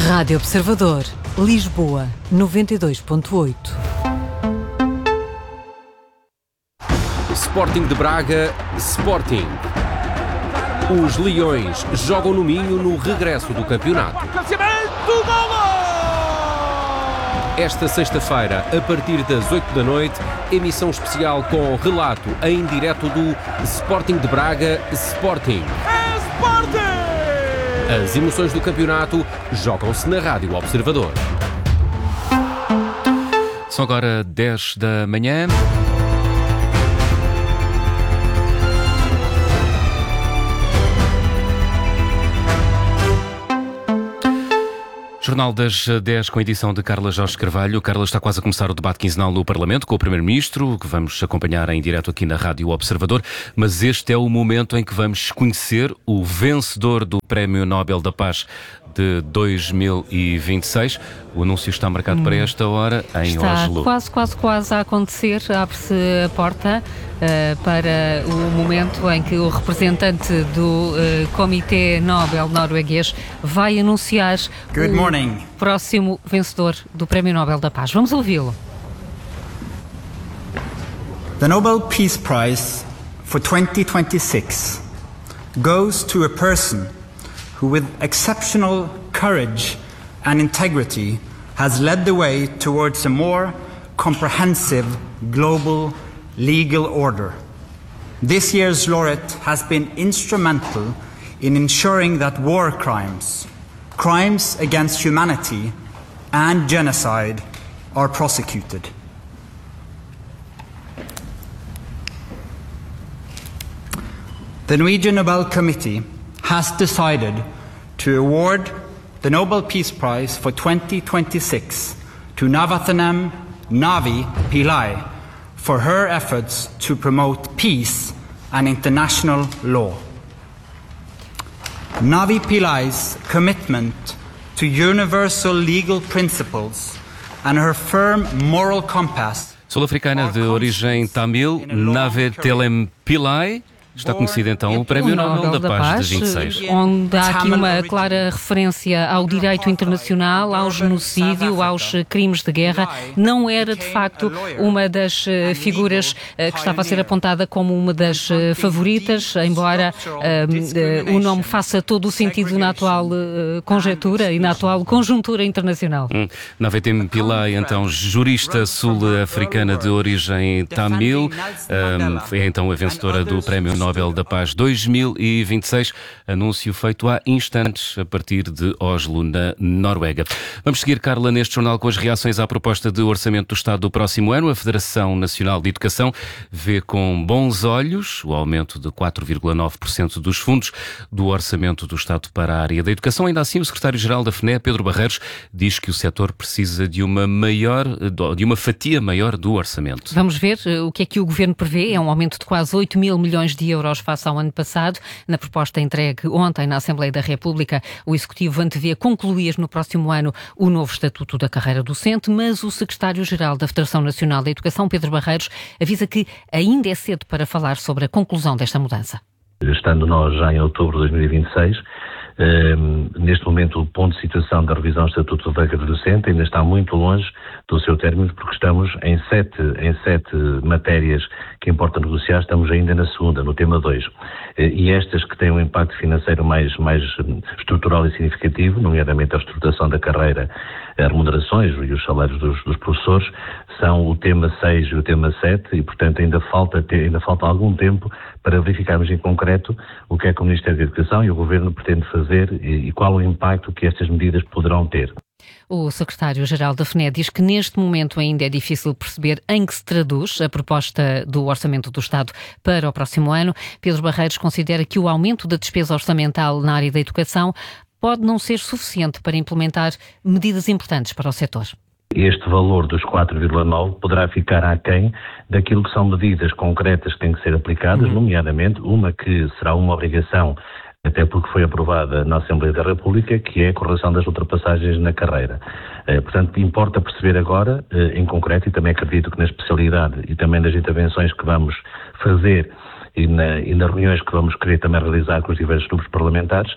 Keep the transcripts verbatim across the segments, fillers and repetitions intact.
Rádio Observador, Lisboa, noventa e dois ponto oito. Sporting de Braga, Sporting. Os Leões jogam no Minho no regresso do campeonato. Esta sexta-feira, a partir das oito da noite, emissão especial com relato em direto do Sporting de Braga, Sporting. É Sporting! As emoções do campeonato jogam-se na Rádio Observador. São agora dez da manhã. Jornal das dez com a edição de Carla Jorge Carvalho. Carla, está quase a começar o debate quinzenal no Parlamento com o Primeiro-Ministro, que vamos acompanhar em direto aqui na Rádio Observador, mas este é o momento em que vamos conhecer o vencedor do Prémio Nobel da Paz de dois mil e vinte e seis. O anúncio está marcado hum. para esta hora em está Oslo. Está quase, quase, quase a acontecer. Abre-se a porta uh, para o momento em que o representante do uh, Comitê Nobel norueguês vai anunciar Good o morning. próximo vencedor do Prémio Nobel da Paz. Vamos ouvi-lo. The Nobel Peace Prize for twenty twenty-six goes to a person who, with exceptional courage and integrity, has led the way towards a more comprehensive global legal order. This year's laureate has been instrumental in ensuring that war crimes, crimes against humanity, and genocide are prosecuted. The Norwegian Nobel Committee has decided to award the Nobel Peace Prize for twenty twenty-six to Navathanam Navi Pillai for her efforts to promote peace and international law. Navi Pillai's commitment to universal legal principles and her firm moral compass. Sul-africana de origem tamil, Navathanam Pillai. Está conhecido então o Prémio Nobel, Nobel da, da Paz, Paz de vinte e seis. Onde há aqui uma clara referência ao direito internacional, ao genocídio, aos crimes de guerra. Não era, de facto, uma das figuras que estava a ser apontada como uma das favoritas, embora uh, o nome faça todo o sentido na atual uh, conjectura e na atual conjuntura internacional. Hum. Navathanam Pillai, então, jurista sul-africana de origem tamil, um, é então a vencedora do Prémio Nobel Nobel da Paz dois mil e vinte e seis, anúncio feito há instantes a partir de Oslo, na Noruega. Vamos seguir, Carla, neste jornal com as reações à proposta de orçamento do Estado do próximo ano. A Federação Nacional de Educação vê com bons olhos o aumento de quatro vírgula nove por cento dos fundos do orçamento do Estado para a área da educação. Ainda assim, o secretário-geral da F N E, Pedro Barreiros, diz que o setor precisa de uma maior, de uma fatia maior do orçamento. Vamos ver o que é que o Governo prevê. É um aumento de quase oito mil milhões de euros face ao ano passado. Na proposta entregue ontem na Assembleia da República, o Executivo antevê concluir no próximo ano o novo Estatuto da Carreira Docente, mas o secretário-geral da Federação Nacional da Educação, Pedro Barreiros, avisa que ainda é cedo para falar sobre a conclusão desta mudança. Estando nós já em outubro de dois mil e vinte e seis, Um, neste momento o ponto de situação da revisão do Estatuto da Carreira Docente ainda está muito longe do seu término, porque estamos em sete, em sete matérias que importa negociar, estamos ainda na segunda, no tema dois. E estas que têm um impacto financeiro mais, mais estrutural e significativo, nomeadamente a estruturação da carreira, as remunerações e os salários dos, dos professores, são o tema seis e o tema sete, e portanto ainda falta, ter, ainda falta algum tempo para verificarmos em concreto o que é que o Ministério da Educação e o Governo pretende fazer e, e qual o impacto que estas medidas poderão ter. O secretário-geral da F N E diz que neste momento ainda é difícil perceber em que se traduz a proposta do Orçamento do Estado para o próximo ano. Pedro Barreiros considera que o aumento da despesa orçamental na área da educação pode não ser suficiente para implementar medidas importantes para o setor. Este valor dos quatro vírgula nove poderá ficar aquém daquilo que são medidas concretas que têm que ser aplicadas, uhum. nomeadamente uma que será uma obrigação, até porque foi aprovada na Assembleia da República, que é a correção das ultrapassagens na carreira. Eh, portanto, importa perceber agora, eh, em concreto, e também acredito que na especialidade e também nas intervenções que vamos fazer e, na, e nas reuniões que vamos querer também realizar com os diversos grupos parlamentares,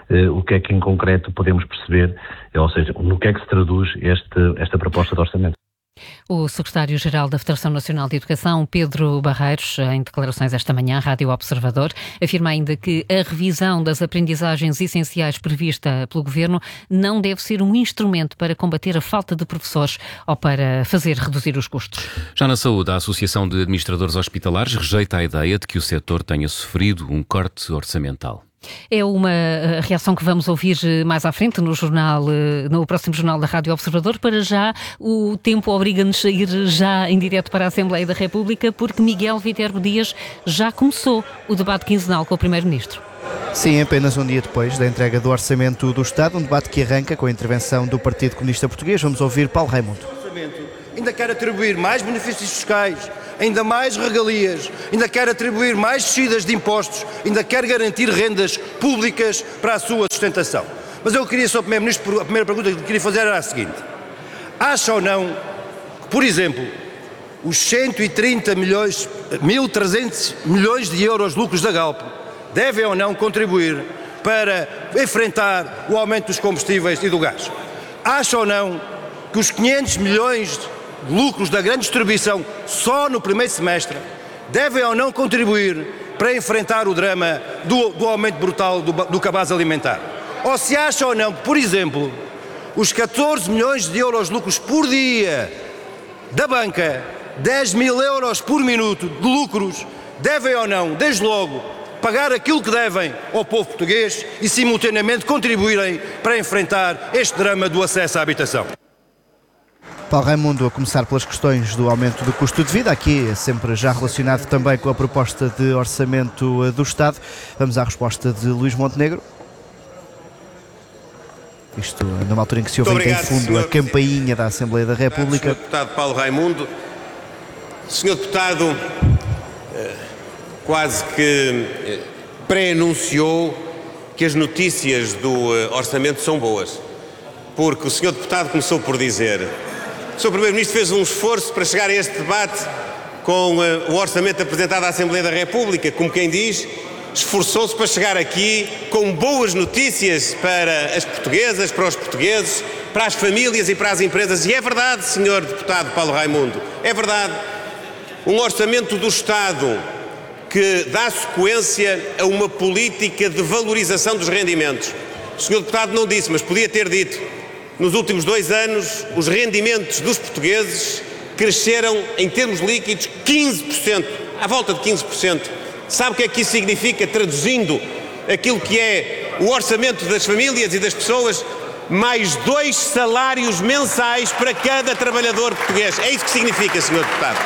uh, o que é que em concreto podemos perceber, ou seja, no que é que se traduz este, esta proposta de orçamento. O secretário-geral da Federação Nacional de Educação, Pedro Barreiros, em declarações esta manhã à Rádio Observador, afirma ainda que a revisão das aprendizagens essenciais prevista pelo Governo não deve ser um instrumento para combater a falta de professores ou para fazer reduzir os custos. Já na saúde, a Associação de Administradores Hospitalares rejeita a ideia de que o setor tenha sofrido um corte orçamental. É uma reação que vamos ouvir mais à frente no jornal, no próximo jornal da Rádio Observador. Para já, o tempo obriga-nos a ir já em direto para a Assembleia da República, porque Miguel Viterbo Dias já começou o debate quinzenal com o Primeiro-Ministro. Sim, apenas um dia depois da entrega do Orçamento do Estado, um debate que arranca com a intervenção do Partido Comunista Português. Vamos ouvir Paulo Raimundo. Ainda quer atribuir mais benefícios fiscais, ainda mais regalias, ainda quer atribuir mais descidas de impostos, ainda quer garantir rendas públicas para a sua sustentação. Mas eu queria, Senhor Primeiro-Ministro, a primeira pergunta que queria fazer era a seguinte: acha ou não que, por exemplo, os cento e trinta milhões, mil e trezentos milhões de euros de lucros da Galp devem ou não contribuir para enfrentar o aumento dos combustíveis e do gás? Acha ou não que os quinhentos milhões de lucros da grande distribuição só no primeiro semestre devem ou não contribuir para enfrentar o drama do, do aumento brutal do, do cabaz alimentar? Ou se acha ou não que, por exemplo, os catorze milhões de euros de lucros por dia da banca, dez mil euros por minuto de lucros, devem ou não, desde logo, pagar aquilo que devem ao povo português e simultaneamente contribuírem para enfrentar este drama do acesso à habitação? Paulo Raimundo, a começar pelas questões do aumento do custo de vida, aqui sempre já relacionado também com a proposta de orçamento do Estado. Vamos à resposta de Luís Montenegro. Isto numa altura em que se ouve em fundo a campainha da Assembleia da República. senhor Deputado Paulo Raimundo, senhor Deputado quase que pré-anunciou que as notícias do orçamento são boas, porque o senhor Deputado começou por dizer: o senhor Primeiro-Ministro fez um esforço para chegar a este debate com uh, o orçamento apresentado à Assembleia da República, como quem diz, esforçou-se para chegar aqui com boas notícias para as portuguesas, para os portugueses, para as famílias e para as empresas. E é verdade, senhor Deputado Paulo Raimundo, é verdade. Um orçamento do Estado que dá sequência a uma política de valorização dos rendimentos. O senhor Deputado não disse, mas podia ter dito. Nos últimos dois anos, os rendimentos dos portugueses cresceram, em termos líquidos, quinze por cento, à volta de quinze por cento. Sabe o que é que isso significa, traduzindo aquilo que é o orçamento das famílias e das pessoas? Mais dois salários mensais para cada trabalhador português. É isso que significa, senhor Deputado.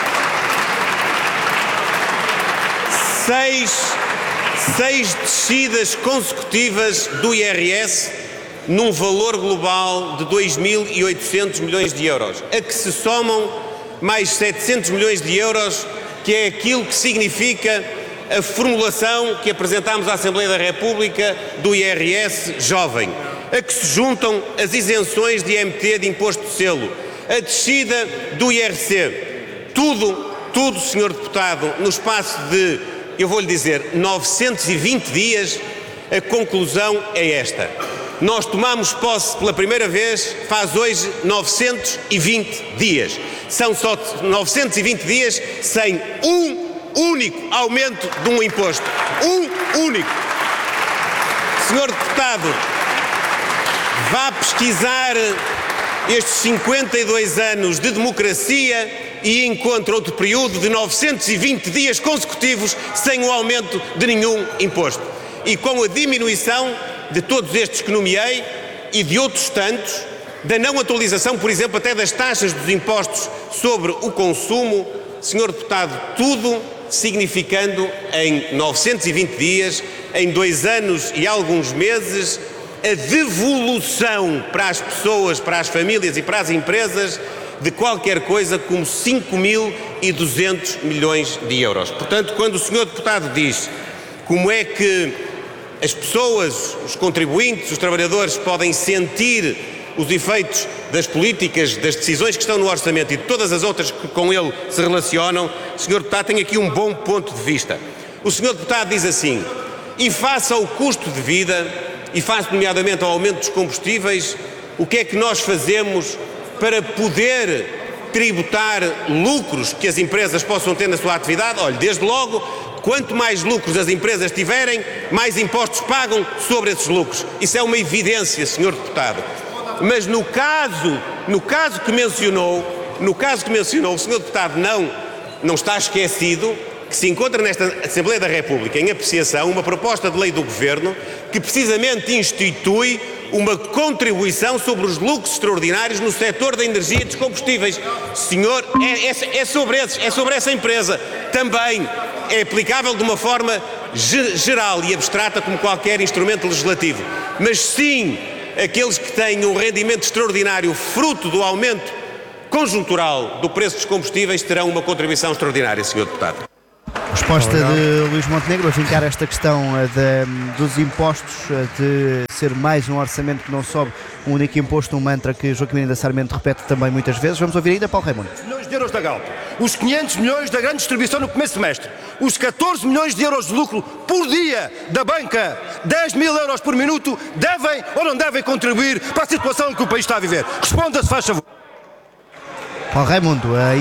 Seis, seis descidas consecutivas do I R S num valor global de dois mil e oitocentos milhões de euros, a que se somam mais setecentos milhões de euros, que é aquilo que significa a formulação que apresentámos à Assembleia da República do I R S jovem, a que se juntam as isenções de I M T, de imposto de selo, a descida do I R C. Tudo, tudo, senhor Deputado, no espaço de, eu vou-lhe dizer, novecentos e vinte dias, a conclusão é esta. Nós tomamos posse pela primeira vez, faz hoje novecentos e vinte dias. São só novecentos e vinte dias sem um único aumento de um imposto. Um único. Senhor Deputado, vá pesquisar estes cinquenta e dois anos de democracia e encontra outro período de novecentos e vinte dias consecutivos sem o aumento de nenhum imposto. E com a diminuição de todos estes que nomeei e de outros tantos, da não atualização, por exemplo, até das taxas dos impostos sobre o consumo, senhor Deputado, tudo significando em novecentos e vinte dias, em dois anos e alguns meses, a devolução para as pessoas, para as famílias e para as empresas de qualquer coisa como cinco mil e duzentos milhões de euros. Portanto, quando o senhor Deputado diz como é que as pessoas, os contribuintes, os trabalhadores podem sentir os efeitos das políticas, das decisões que estão no orçamento e de todas as outras que com ele se relacionam, o senhor Deputado tem aqui um bom ponto de vista. O senhor Deputado diz assim: e face ao custo de vida, e face nomeadamente ao aumento dos combustíveis, o que é que nós fazemos para poder tributar lucros que as empresas possam ter na sua atividade? Olha, desde logo, quanto mais lucros as empresas tiverem, mais impostos pagam sobre esses lucros. Isso é uma evidência, senhor Deputado. Mas no caso, no caso que mencionou, no caso que mencionou, o senhor Deputado não, não está esquecido que se encontra nesta Assembleia da República em apreciação uma proposta de lei do Governo que precisamente institui uma contribuição sobre os lucros extraordinários no setor da energia e dos combustíveis. Senhor, é, é, é, sobre esses, é sobre essa empresa. Também é aplicável de uma forma geral e abstrata como qualquer instrumento legislativo. Mas sim, aqueles que têm um rendimento extraordinário fruto do aumento conjuntural do preço dos combustíveis terão uma contribuição extraordinária, senhor Deputado. Resposta de Luís Montenegro a vincar esta questão de, dos impostos, de ser mais um orçamento que não sobe um único imposto, um mantra que Joaquim Miranda Sarmento repete também muitas vezes. Vamos ouvir ainda Paulo Raimundo. Milhões de euros da Galp, os quinhentos milhões da grande distribuição no primeiro semestre, os catorze milhões de euros de lucro por dia da banca, dez mil euros por minuto, devem ou não devem contribuir para a situação que o país está a viver? Responda-se, faz favor. Paulo Raimundo,